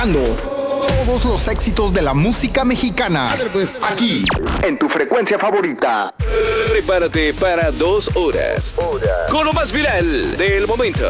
escuchando todos los éxitos de la música mexicana. Aquí, en tu frecuencia favorita. Prepárate para 2 horas con lo más viral del momento.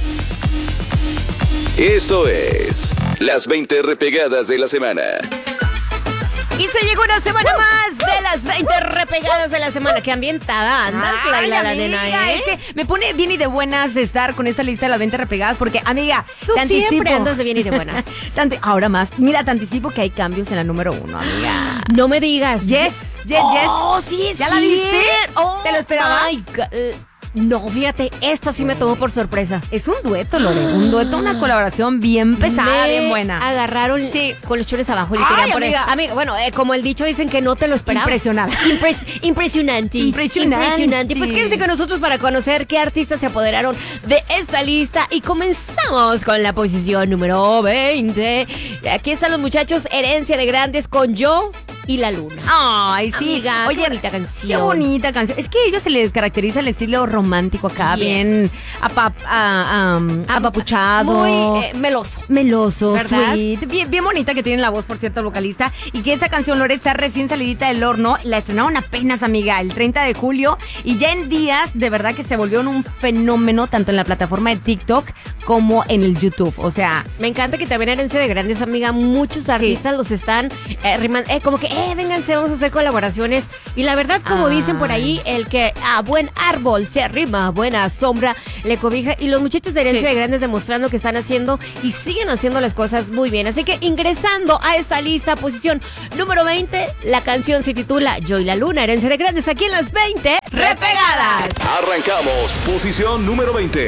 Esto es las 20 repegadas de la semana. Y se llegó una semana más de las 20 repegadas de la semana. Qué ambientada andas, Laila, la nena, ¿eh? Es que me pone bien y de buenas estar con esta lista de las 20 repegadas porque, amiga, Tú te anticipo. siempre andas de bien y de buenas. Ahora más. Mira, te anticipo que hay cambios en la número 1, amiga. No me digas. Yes. Oh, sí, ¿Ya la viste? ¿Te lo esperabas? No, fíjate, esta sí me tomó por sorpresa. Es un dueto, Lore. Un dueto, una colaboración bien pesada, bien buena. Agarraron con los chores abajo, literal. Ay, amiga, bueno, como el dicho dicen que no te lo esperabas. Impresionante. Impresionante. Pues quédense con nosotros para conocer qué artistas se apoderaron de esta lista. Y comenzamos con la posición número 20. Aquí están los muchachos, Herencia de Grandes con Yo y la Luna. Ay, sí. Amiga, oye, qué bonita canción. Qué bonita canción. Es que a ellos se les caracteriza el estilo romántico acá, bien apapuchado. Muy meloso. Meloso, ¿verdad? sweet. Bien bonita que tiene la voz, por cierto, el vocalista. Y que esta canción, Lore, está recién salidita del horno. La estrenaron apenas, amiga, el 30 de julio. Y ya en días, de verdad que se volvió un fenómeno tanto en la plataforma de TikTok como en el YouTube. O sea, me encanta que también Herencia de Grandes, amiga, muchos artistas los están como que, vénganse, vamos a hacer colaboraciones. Y la verdad, como dicen por ahí, el que a buen árbol se arrima, buena sombra le cobija. Y los muchachos de Herencia de Grandes demostrando que están haciendo y siguen haciendo las cosas muy bien. Así que ingresando a esta lista, posición número 20, la canción se titula Yo y la Luna, Herencia de Grandes, aquí en las 20 repegadas. Arrancamos, posición número 20.